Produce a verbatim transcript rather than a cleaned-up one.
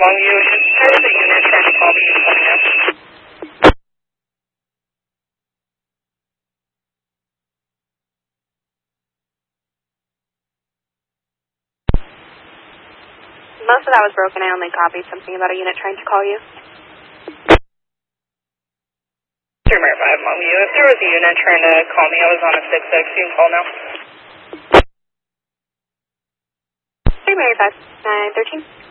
Longview. Is there the unit trying to call me and let me know? Most of that was broken. I only copied something about a unit trying to call you. three five Longview. If there was a unit trying to call me, I was on a six six. You can call now. three five nine thirteen.